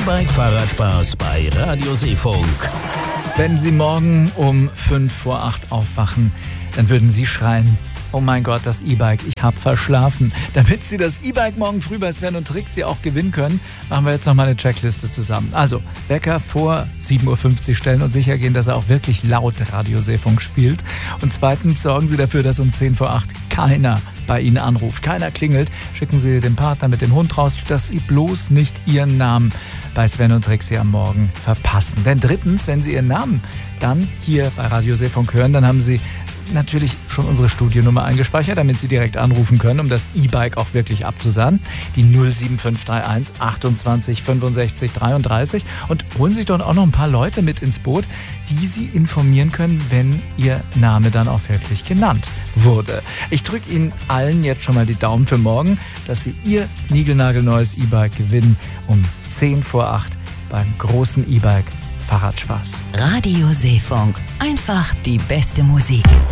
E-Bike-Fahrradspaß bei Radio Seefunk. Wenn Sie morgen um 5 vor 8 aufwachen, dann würden Sie schreien: Oh mein Gott, das E-Bike, ich habe verschlafen. Damit Sie das E-Bike morgen früh bei Sven und Trixie auch gewinnen können, machen wir jetzt nochmal eine Checkliste zusammen. Also, Wecker vor 7.50 Uhr stellen und sicher gehen, dass er auch wirklich laut Radio Seefunk spielt. Und zweitens sorgen Sie dafür, dass um 10 vor 8 keiner bei Ihnen anruft, keiner klingelt. Schicken Sie den Partner mit dem Hund raus, dass Sie bloß nicht Ihren Namen bei Sven und Trixie am Morgen verpassen. Denn drittens, wenn Sie Ihren Namen dann hier bei Radio Seefunk hören, dann haben Sie natürlich schon unsere Studionnummer eingespeichert, damit Sie direkt anrufen können, um das E-Bike auch wirklich abzusahnen. Die 07531 28 65 33. Und holen Sie sich doch auch noch ein paar Leute mit ins Boot, die Sie informieren können, wenn Ihr Name dann auch wirklich genannt wurde. Ich drücke Ihnen allen jetzt schon mal die Daumen für morgen, dass Sie Ihr niegelnagelneues E-Bike gewinnen um 10 vor 8 beim großen E-Bike Fahrradspaß. Radio Seefunk. Einfach die beste Musik.